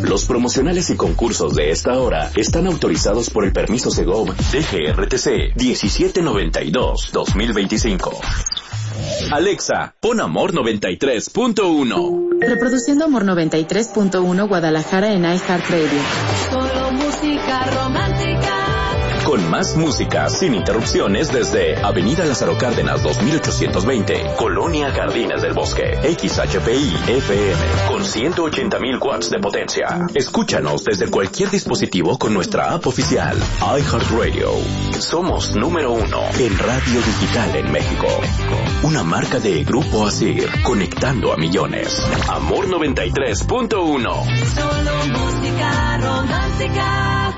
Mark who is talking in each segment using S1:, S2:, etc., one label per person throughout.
S1: Los promocionales y concursos de esta hora están autorizados por el permiso Segov DGRTC 1792-2025. Alexa, pon Amor 93.1.
S2: Reproduciendo Amor 93.1 Guadalajara en iHeartRadio.
S3: Solo música romántica.
S1: Con más música sin interrupciones desde Avenida Lázaro Cárdenas 2820, Colonia Jardines del Bosque. XHPI FM con 180,000 watts de potencia. Escúchanos desde cualquier dispositivo con nuestra app oficial iHeartRadio. Somos número 1 en radio digital en México. Una marca de Grupo Asir, conectando a millones. Amor 93.1.
S3: Solo música romántica.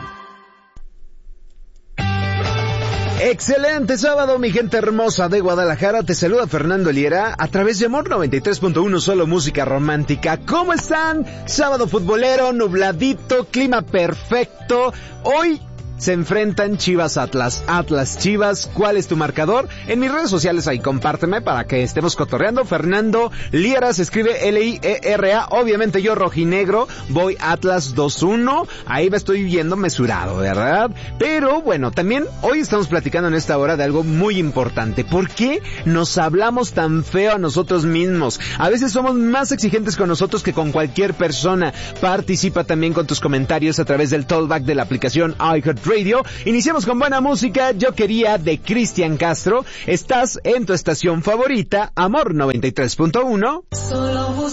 S4: Excelente sábado, mi gente hermosa de Guadalajara. Te saluda Fernando Liera a través de Amor 93.1, solo música romántica. ¿Cómo están? Sábado futbolero, nubladito, clima perfecto. Hoy se enfrentan Chivas Atlas. Atlas Chivas, ¿cuál es tu marcador? En mis redes sociales ahí compárteme para que estemos cotorreando. Fernando Liera, se escribe Liera. Obviamente yo rojinegro, voy Atlas 2-1. Ahí me estoy viendo mesurado, ¿verdad? Pero bueno, también hoy estamos platicando en esta hora de algo muy importante. ¿Por qué nos hablamos tan feo a nosotros mismos? A veces somos más exigentes con nosotros que con cualquier persona. Participa también con tus comentarios a través del talkback de la aplicación iHeartRadio. Iniciamos con buena música. Yo quería, de Cristian Castro. Estás en tu estación favorita, Amor 93.1.